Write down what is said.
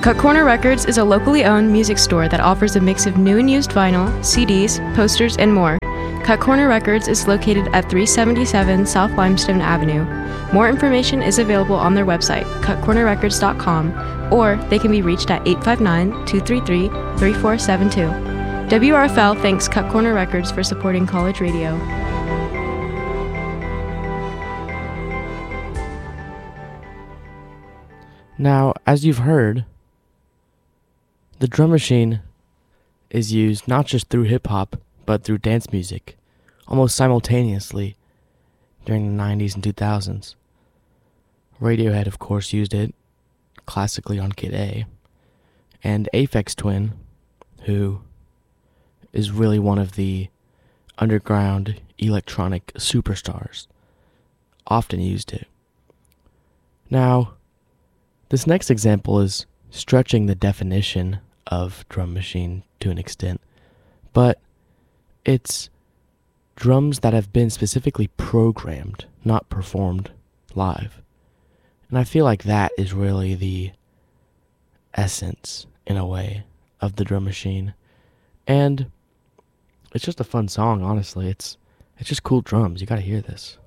Cut Corner Records is a locally owned music store that offers a mix of new and used vinyl, CDs, posters, and more. Cut Corner Records is located at 377 South Limestone Avenue. More information is available on their website, cutcornerrecords.com, or they can be reached at 859-233-3472. WRFL thanks Cut Corner Records for supporting college radio. Now, as you've heard, the drum machine is used not just through hip-hop, but through dance music, almost simultaneously during the 90s and 2000s. Radiohead, of course, used it classically on Kid A, and Aphex Twin, who is really one of the underground electronic superstars, often used it. Now, this next example is stretching the definition of drum machine to an extent, but it's drums that have been specifically programmed, not performed live. And I feel like that is really the essence, in a way, of the drum machine. And it's just a fun song, honestly. It's just cool drums. You gotta hear this.